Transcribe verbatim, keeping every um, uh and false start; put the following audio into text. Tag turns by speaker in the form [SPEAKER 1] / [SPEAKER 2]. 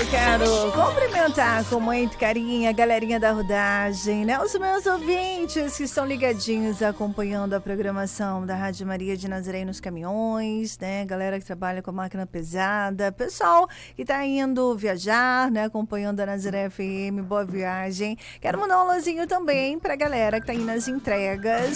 [SPEAKER 1] quero cumprimentar com muito carinho a galerinha da rodagem, né? Os meus ouvintes que estão ligadinhos acompanhando a programação da Rádio Maria de Nazaré nos caminhões, né? Galera que trabalha com a máquina pesada, pessoal que tá indo viajar, né? Acompanhando a Nazaré F M, boa viagem. Quero mandar um alôzinho também pra galera que tá aí nas entregas,